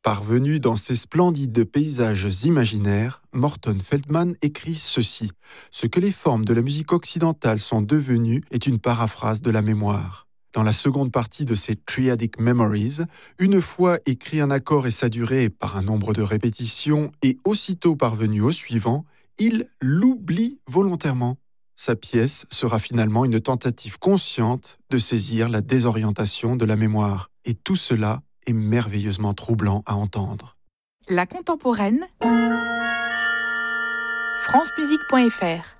Parvenu dans ces splendides paysages imaginaires, Morton Feldman écrit ceci. Ce que les formes de la musique occidentale sont devenues est une paraphrase de la mémoire. Dans la seconde partie de ses Triadic Memories, une fois écrit un accord et sa durée par un nombre de répétitions et aussitôt parvenu au suivant, il l'oublie volontairement. Sa pièce sera finalement une tentative consciente de saisir la désorientation de la mémoire. Et tout cela est merveilleusement troublant à entendre. La contemporaine, francemusique.fr